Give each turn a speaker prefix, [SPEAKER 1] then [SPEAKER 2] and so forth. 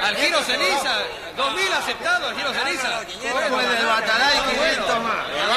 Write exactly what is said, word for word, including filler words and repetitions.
[SPEAKER 1] Al giro ceniza. Dos mil aceptado, al giro ceniza.
[SPEAKER 2] Después del Batalá y quinientos más.